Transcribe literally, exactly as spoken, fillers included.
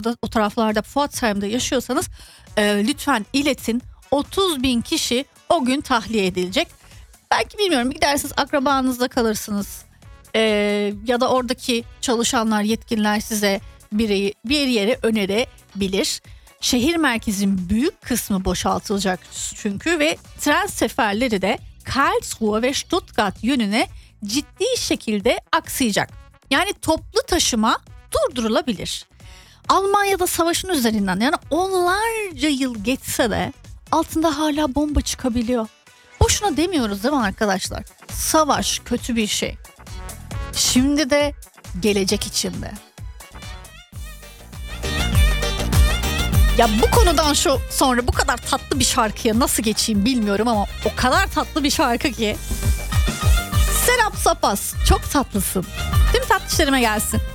orada o taraflarda Pforzheim'de yaşıyorsanız e, lütfen iletin. otuz bin kişi o gün tahliye edilecek. Belki bilmiyorum, gidersiniz akrabanızda kalırsınız. E, ya da oradaki çalışanlar, yetkililer size bir, bir yere önerebilir. Şehir merkezinin büyük kısmı boşaltılacak çünkü ve tren seferleri de Karlsruhe ve Stuttgart yönüne ciddi şekilde aksayacak. Yani toplu taşıma durdurulabilir. Almanya'da savaşın üzerinden yani onlarca yıl geçse de altında hala bomba çıkabiliyor. Boşuna demiyoruz değil mi arkadaşlar? Savaş kötü bir şey. Şimdi de gelecek içinde. Ya bu konudan şu sonra bu kadar tatlı bir şarkıya nasıl geçeyim bilmiyorum ama o kadar tatlı bir şarkı ki. Serap Sapas, çok tatlısın. Tüm tatlışlarıma gelsin.